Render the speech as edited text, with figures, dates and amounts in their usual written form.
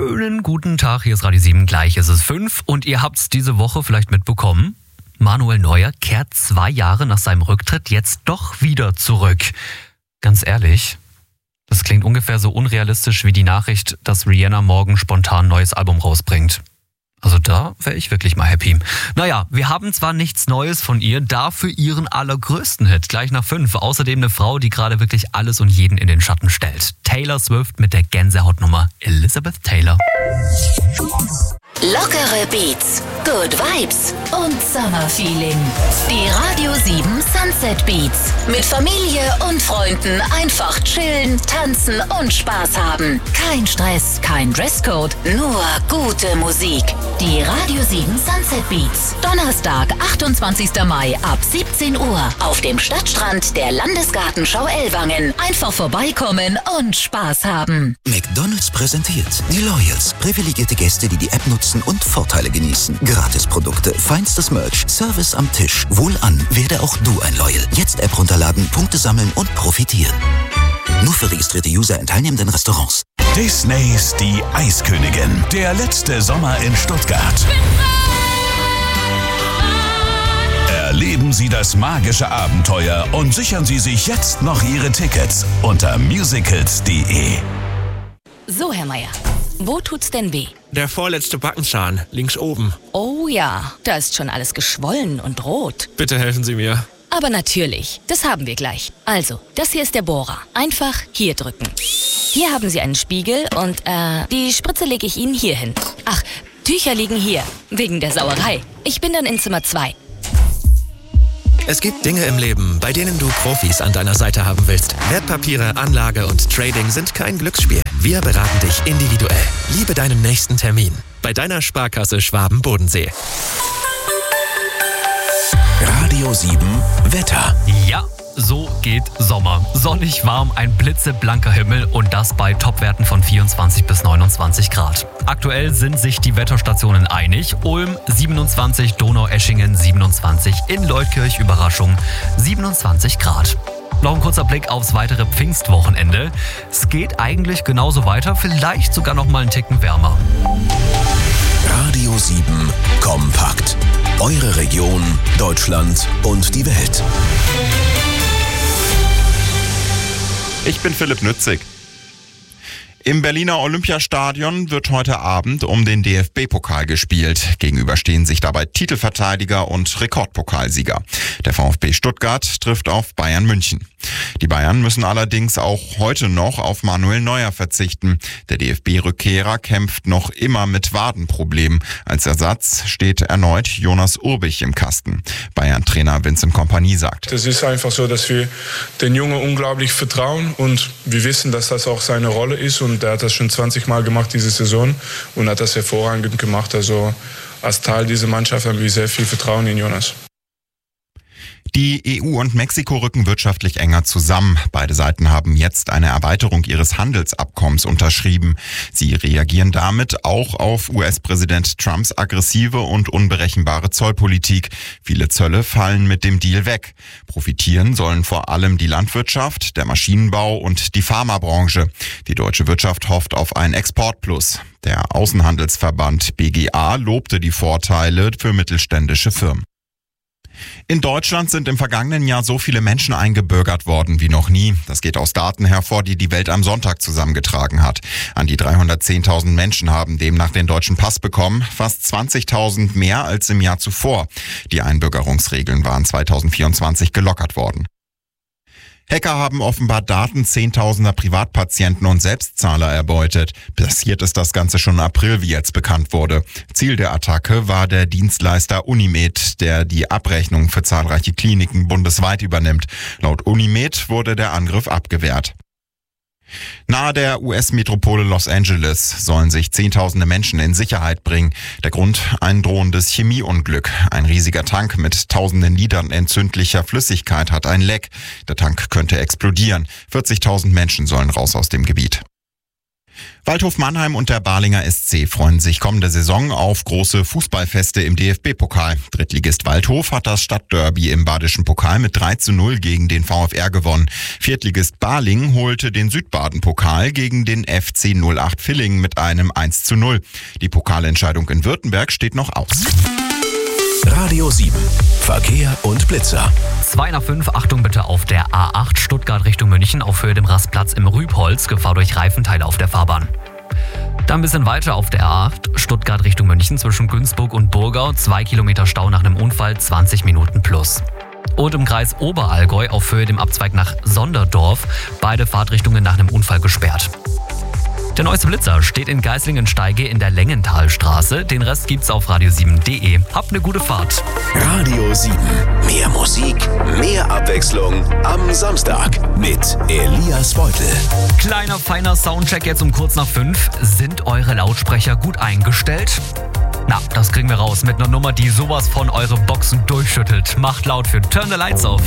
Schönen guten Tag, hier ist Radio 7, gleich ist es 5 und ihr habt's diese Woche vielleicht mitbekommen. Manuel Neuer kehrt 2 Jahre nach seinem Rücktritt jetzt doch wieder zurück. Ganz ehrlich, das klingt ungefähr so unrealistisch wie die Nachricht, dass Rihanna morgen spontan ein neues Album rausbringt. Also da wäre ich wirklich mal happy. Naja, wir haben zwar nichts Neues von ihr, dafür ihren allergrößten Hit, gleich nach 5. Außerdem eine Frau, die gerade wirklich alles und jeden in den Schatten stellt. Taylor Swift mit der Gänsehautnummer Elizabeth Taylor. Lockere Beats, Good Vibes und Summer-Feeling. Die Radio 7 Sunset Beats. Mit Familie und Freunden einfach chillen, tanzen und Spaß haben. Kein Stress, kein Dresscode, nur gute Musik. Die Radio 7 Sunset Beats. Donnerstag, 28. Mai ab 17 Uhr auf dem Stadtstrand der Landesgartenschau Ellwangen. Einfach vorbeikommen und Spaß haben. McDonald's präsentiert die Loyals. Privilegierte Gäste, die die App nutzen und Vorteile genießen. Gratisprodukte, feinstes Merch, Service am Tisch. Wohlan, werde auch du ein Loyal. Jetzt App runterladen, Punkte sammeln und profitieren. Nur für registrierte User in teilnehmenden Restaurants. Disneys Die Eiskönigin. Der letzte Sommer in Stuttgart. Erleben Sie das magische Abenteuer und sichern Sie sich jetzt noch Ihre Tickets unter musicals.de. So, Herr Meier, wo tut's denn weh? Der vorletzte Backenzahn, links oben. Oh ja, da ist schon alles geschwollen und rot. Bitte helfen Sie mir. Aber natürlich, das haben wir gleich. Also, das hier ist der Bohrer. Einfach hier drücken. Hier haben Sie einen Spiegel und die Spritze lege ich Ihnen hier hin. Ach, Tücher liegen hier, wegen der Sauerei. Ich bin dann in Zimmer 2. Es gibt Dinge im Leben, bei denen du Profis an deiner Seite haben willst. Wertpapiere, Anlage und Trading sind kein Glücksspiel. Wir beraten dich individuell. Liebe deinen nächsten Termin. Bei deiner Sparkasse Schwaben-Bodensee. Radio 7 Wetter. Ja, so geht Sommer. Sonnig warm, ein blitzeblanker Himmel und das bei Topwerten von 24 bis 29 Grad. Aktuell sind sich die Wetterstationen einig. Ulm 27, Donaueschingen 27, in Leutkirch Überraschung 27 Grad. Noch ein kurzer Blick aufs weitere Pfingstwochenende. Es geht eigentlich genauso weiter, vielleicht sogar noch mal einen Ticken wärmer. Radio 7 kompakt. Eure Region, Deutschland und die Welt. Ich bin Philipp Nützig. Im Berliner Olympiastadion wird heute Abend um den DFB-Pokal gespielt. Gegenüber stehen sich dabei Titelverteidiger und Rekordpokalsieger. Der VfB Stuttgart trifft auf Bayern München. Die Bayern müssen allerdings auch heute noch auf Manuel Neuer verzichten. Der DFB-Rückkehrer kämpft noch immer mit Wadenproblemen. Als Ersatz steht erneut Jonas Urbich im Kasten. Bayern-Trainer Vincent Kompany sagt: Es ist einfach so, dass wir den Jungen unglaublich vertrauen und wir wissen, dass das auch seine Rolle ist und er hat das schon 20 Mal gemacht diese Saison und hat das hervorragend gemacht. Also als Teil dieser Mannschaft haben wir sehr viel Vertrauen in Jonas. Die EU und Mexiko rücken wirtschaftlich enger zusammen. Beide Seiten haben jetzt eine Erweiterung ihres Handelsabkommens unterschrieben. Sie reagieren damit auch auf US-Präsident Trumps aggressive und unberechenbare Zollpolitik. Viele Zölle fallen mit dem Deal weg. Profitieren sollen vor allem die Landwirtschaft, der Maschinenbau und die Pharmabranche. Die deutsche Wirtschaft hofft auf ein Exportplus. Der Außenhandelsverband BGA lobte die Vorteile für mittelständische Firmen. In Deutschland sind im vergangenen Jahr so viele Menschen eingebürgert worden wie noch nie. Das geht aus Daten hervor, die die Welt am Sonntag zusammengetragen hat. An die 310.000 Menschen haben demnach den deutschen Pass bekommen, fast 20.000 mehr als im Jahr zuvor. Die Einbürgerungsregeln waren 2024 gelockert worden. Hacker haben offenbar Daten zehntausender Privatpatienten und Selbstzahler erbeutet. Passiert ist das Ganze schon im April, wie jetzt bekannt wurde. Ziel der Attacke war der Dienstleister Unimed, der die Abrechnung für zahlreiche Kliniken bundesweit übernimmt. Laut Unimed wurde der Angriff abgewehrt. Nahe der US-Metropole Los Angeles sollen sich Zehntausende Menschen in Sicherheit bringen. Der Grund: ein drohendes Chemieunglück. Ein riesiger Tank mit tausenden Litern entzündlicher Flüssigkeit hat ein Leck. Der Tank könnte explodieren. 40.000 Menschen sollen raus aus dem Gebiet. Waldhof Mannheim und der Balinger SC freuen sich kommende Saison auf große Fußballfeste im DFB-Pokal. Drittligist Waldhof hat das Stadtderby im Badischen Pokal mit 3:0 gegen den VfR gewonnen. Viertligist Baling holte den Südbaden-Pokal gegen den FC 08 Villingen mit einem 1:0. Die Pokalentscheidung in Württemberg steht noch aus. Radio 7. Verkehr und Blitzer. 4:02, Achtung bitte auf der A8 Stuttgart Richtung München auf Höhe dem Rastplatz im Rübholz, Gefahr durch Reifenteile auf der Fahrbahn. Dann ein bisschen weiter auf der A8 Stuttgart Richtung München zwischen Günzburg und Burgau, 2 Kilometer Stau nach einem Unfall, 20 Minuten plus. Und im Kreis Oberallgäu auf Höhe dem Abzweig nach Sonderdorf, beide Fahrtrichtungen nach einem Unfall gesperrt. Der neueste Blitzer steht in Geislingen-Steige in der Längentalstraße. Den Rest gibt's auf radio7.de. Habt eine gute Fahrt. Radio 7. Mehr Musik, mehr Abwechslung am Samstag mit Elias Beutel. Kleiner, feiner Soundcheck jetzt um kurz nach 5. Sind eure Lautsprecher gut eingestellt? Na, das kriegen wir raus mit einer Nummer, die sowas von eure Boxen durchschüttelt. Macht laut für Turn the Lights Off.